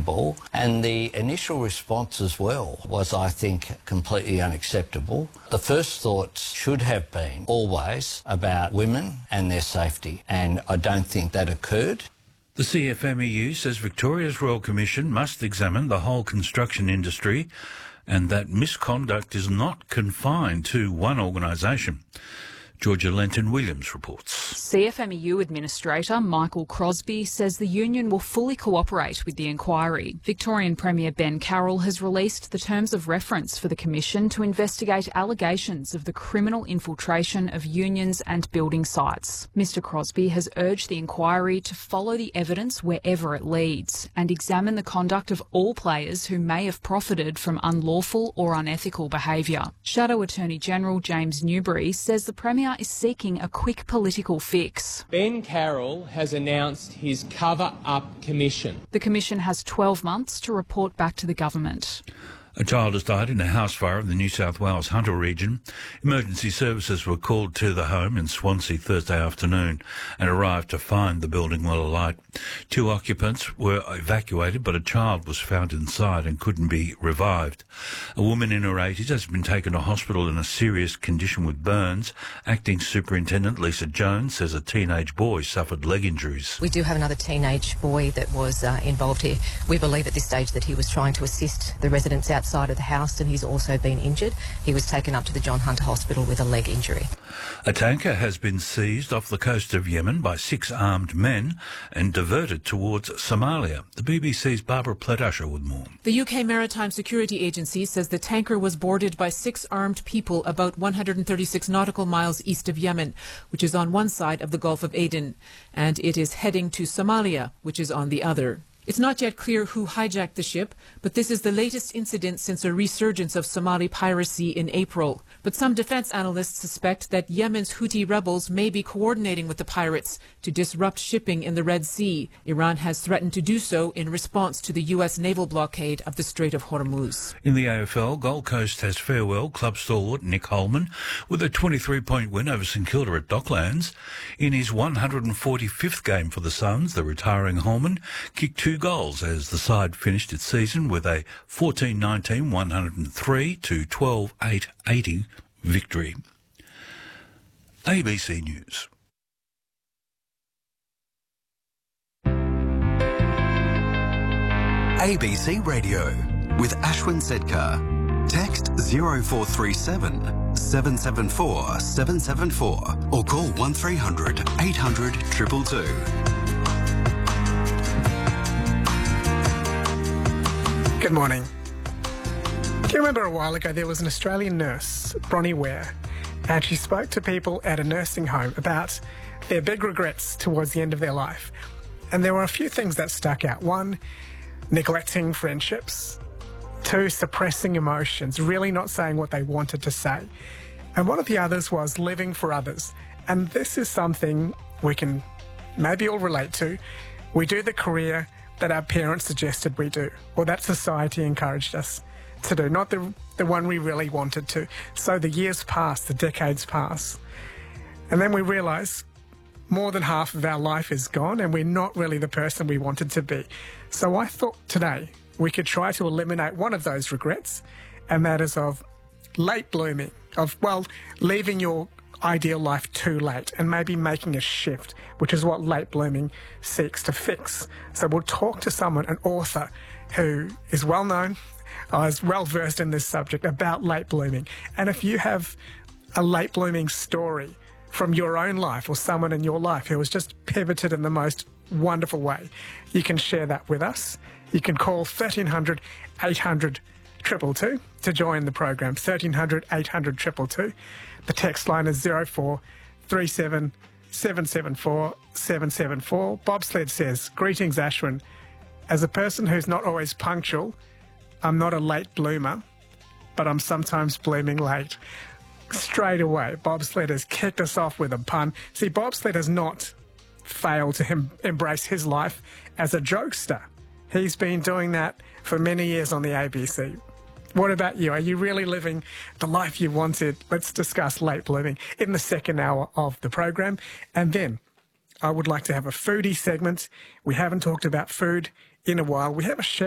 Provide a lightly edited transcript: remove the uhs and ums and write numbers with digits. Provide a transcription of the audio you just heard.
unacceptable. And the initial response as well was, I think, completely unacceptable. The first thoughts should have been always about women and their safety, and I don't think that occurred. The CFMEU says Victoria's Royal Commission must examine the whole construction industry and that misconduct is not confined to one organisation. Georgia Lenton-Williams reports. CFMEU Administrator Michael Crosby says the union will fully cooperate with the inquiry. Victorian Premier Ben Carroll has released the terms of reference for the Commission to investigate allegations of the criminal infiltration of unions and building sites. Mr Crosby has urged the inquiry to follow the evidence wherever it leads and examine the conduct of all players who may have profited from unlawful or unethical behaviour. Shadow Attorney General James Newbury says the Premier is seeking a quick political fix. Ben Carroll has announced his cover-up commission. The commission has 12 months to report back to the government. A child has died in a house fire in the New South Wales Hunter region. Emergency services were called to the home in Swansea Thursday afternoon and arrived to find the building well alight. 2 occupants were evacuated, but a child was found inside and couldn't be revived. A woman in her 80s has been taken to hospital in a serious condition with burns. Acting Superintendent Lisa Jones says a teenage boy suffered leg injuries. We do have another teenage boy that was involved here. We believe at this stage that he was trying to assist the residents outside of the house, and he's also been injured. He was taken up to the John Hunter Hospital with a leg injury. A tanker has been seized off the coast of Yemen by 6 armed men and diverted towards Somalia. The BBC's Barbara Pledusher with more. The UK Maritime Security Agency says the tanker was boarded by 6 armed people about 136 nautical miles east of Yemen, which is on one side of the Gulf of Aden, and it is heading to Somalia, which is on the other. It's not yet clear who hijacked the ship, but this is the latest incident since a resurgence of Somali piracy in April. But some defense analysts suspect that Yemen's Houthi rebels may be coordinating with the pirates to disrupt shipping in the Red Sea. Iran has threatened to do so in response to the U.S. naval blockade of the Strait of Hormuz. In the AFL, Gold Coast has farewell club stalwart Nick Holman with a 23-point win over St Kilda at Docklands. In his 145th game for the Suns, the retiring Holman kicked 2 goals as the side finished its season with a 14-19 103 to 12-8 80 victory. ABC News. ABC Radio with Ashwin Sedkar. Text 0437 774 774 or call 1300 800 222. Good morning. Do you remember a while ago there was an Australian nurse, Bronnie Ware, and she spoke to people at a nursing home about their big regrets towards the end of their life. And there were a few things that stuck out. 1, neglecting friendships. 2, suppressing emotions, really not saying what they wanted to say. And one of the others was living for others. And this is something we can maybe all relate to. We do the career that our parents suggested we do, or that society encouraged us to do, not the one we really wanted to. So the years pass, the decades pass, and then we realise more than half of our life is gone and we're not really the person we wanted to be. So I thought today we could try to eliminate one of those regrets, and that is of late blooming, of, well, leaving your ideal life too late and maybe making a shift, which is what late blooming seeks to fix. So we'll talk to someone, an author who is well known, is well versed in this subject about late blooming. And if you have a late blooming story from your own life or someone in your life who has just pivoted in the most wonderful way, you can share that with us. You can call 1300 800 222 to join the program, 1300 800 222. The text line is 0437 774 774. Bobsled says, greetings Ashwin. As a person who's not always punctual, I'm not a late bloomer, but I'm sometimes blooming late. Straight away, Bobsled has kicked us off with a pun. See, Bobsled has not failed to embrace his life as a jokester. He's been doing that for many years on the ABC. What about you? Are you really living the life you wanted? Let's discuss late blooming in the second hour of the program. And then I would like to have a foodie segment. We haven't talked about food in a while. We have a chef